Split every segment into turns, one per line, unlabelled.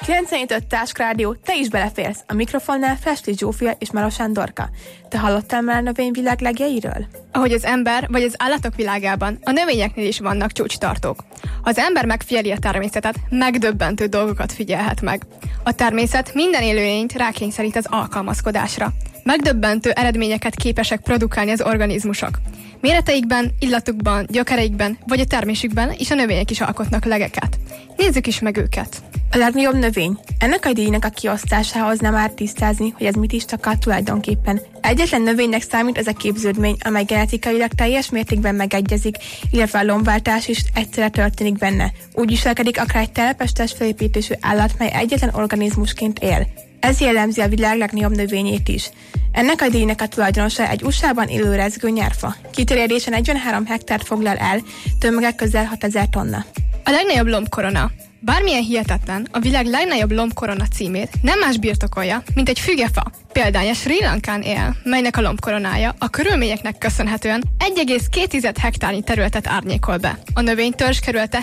95 Táskrádió, te is beleférsz. A mikrofonnál Festi Zsófia és Maros Sándorka. Te hallottál már a növényvilág legjeiről?
Ahogy az ember vagy az állatok világában, a növényeknél is vannak csúcstartók. Ha az ember megfigyeli a természetet, megdöbbentő dolgokat figyelhet meg. A természet minden élőlényt rákényszerít az alkalmazkodásra. Megdöbbentő eredményeket képesek produkálni az organizmusok. Méreteikben, illatukban, gyökereikben vagy a termésükben is a növények is alkotnak legeket. Nézzük is meg őket.
A legnagyobb növény. Ennek a díjnak a kiosztásához nem árt tisztázni, hogy ez mit is takar tulajdonképpen. Egyetlen növénynek számít ez a képződmény, amely genetikailag teljes mértékben megegyezik, illetve a lombváltás is egyszerre történik benne. Úgy viselkedik akár egy telepes testfelépítésű állat, mely egyetlen organizmusként él. Ez jellemzi a világ legnagyobb növényét is. Ennek a díjnak a tulajdonosa egy USA-ban élő rezgő nyárfa. Kiterjedése 43 hektárt foglal el, tömege közel 6000 tonna.
A legnagyobb lombkorona. Bármilyen hihetetlen, a világ legnagyobb lombkorona címét nem más birtokolja, mint egy fügefa. Példánya Srí Lankán él, melynek a lombkoronája a körülményeknek köszönhetően 1,2 hektárnyi területet árnyékol be. A növény törzskerülete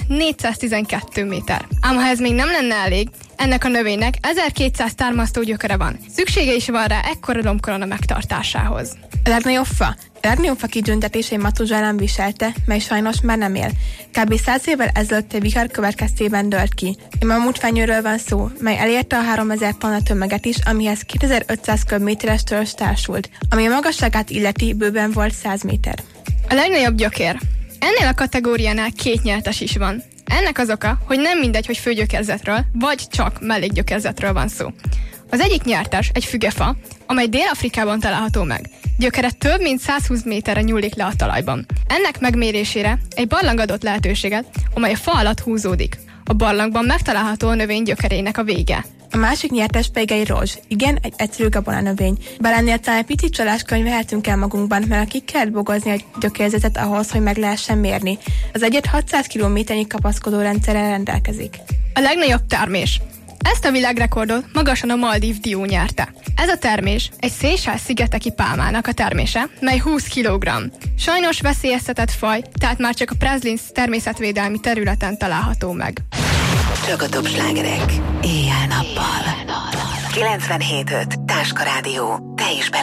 412 méter. Ám ha ez még nem lenne elég, ennek a növénynek 1200 támasztó gyökere van. Szüksége is van rá ekkora lombkorona megtartásához.
A legnagyobb fa. A legnagyobb fa kitüntetését Matuzsálem viselte, mely sajnos már nem él. Kb. 100 évvel ezelőtt egy vihar következtében dőlt ki. A mamutfenyőről van szó, mely elérte a 3000 tonna tömeget is, amihez 2500 köbméteres törzs társult, ami a magasságát illeti bőven volt 100 méter.
A legnagyobb gyökér. Ennél a kategóriánál 2 nyertes is van. Ennek az oka, hogy nem mindegy, hogy főgyökérzetről, vagy csak mellékgyökérzetről van szó. Az egyik nyertes egy fügefa, amely Dél-Afrikában található meg. Gyökere több mint 120 méterre nyúlik le a talajban. Ennek megmérésére egy barlang adott lehetőséget, amely a fa alatt húzódik. A barlangban megtalálható a növény gyökerének a vége.
A másik nyertes pedig egy rózs. Igen, egy egyszerű gabonanövény. Bár ennél talán egy picit csalást könyvelhetünk el magunkban, mert ki kell bogozni a gyökérzetet ahhoz, hogy meg lehessen mérni. Az egyet 600 kilométernyi kapaszkodó rendszerrel rendelkezik.
A legnagyobb termés. Ezt a világrekordot magasan a Maldív dió nyerte. Ez a termés egy Seychelles-szigeteki pálmának a termése, mely 20 kg. Sajnos veszélyeztetett faj, tehát már csak a Preslins természetvédelmi területen található meg.
Csak a top slágerek. Éjjel-nappal. 97.5 Táska Rádió. Te is